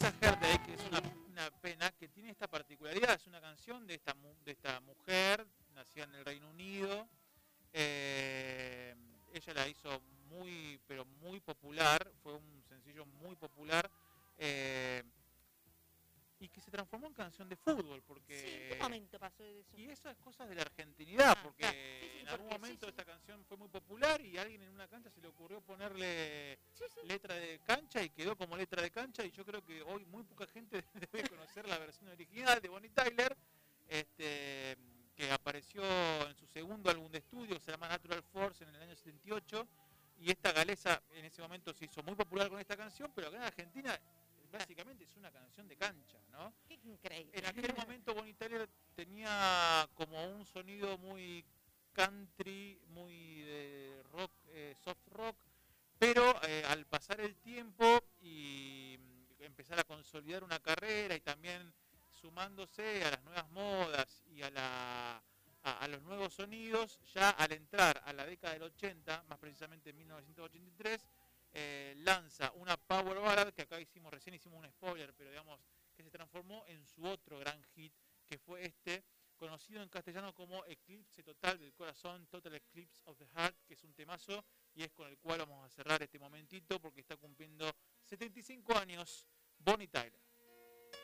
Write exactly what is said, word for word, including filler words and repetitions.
Lisa Herdey, que es una, una pena, que tiene esta particularidad, es una canción de esta, de esta mujer, nacida en el Reino Unido. Eh, ella la hizo muy, pero muy popular, fue un sencillo muy popular, eh, y que se transformó en canción de fútbol, porque... Sí, ¿en qué momento pasó eso? Y esas cosas de la argentinidad, Ah, porque claro. Sí, sí, en algún porque, momento sí, sí. esta canción fue muy popular y a alguien en una cancha se le ocurrió ponerle Sí, sí. letra de cancha y quedó como letra de cancha, y yo creo que hoy muy poca gente debe conocer la versión original de Bonnie Tyler, este, que apareció en su segundo álbum de estudio, se llama Natural Force, en el año setenta y ocho, y esta galesa en ese momento se hizo muy popular con esta canción, pero acá en Argentina básicamente es una canción de cancha, ¿no? Qué increíble. En aquel momento Bonnie Tyler tenía como un sonido muy country, muy de rock, eh, soft rock, pero eh, al pasar el tiempo y empezar a consolidar una carrera y también sumándose a las nuevas modas y a, la, a, a los nuevos sonidos, ya al entrar a la década del ochenta, más precisamente en mil novecientos ochenta y tres, eh, lanza una power ballad, que acá hicimos, recién hicimos un spoiler, pero digamos que se transformó en su otro gran hit, que fue este, conocido en castellano como Eclipse Total del Corazón, Total Eclipse of the Heart, que es un temazo y es con el cual vamos a cerrar este momentito porque está cumpliendo setenta y cinco años Bonnie Tyler.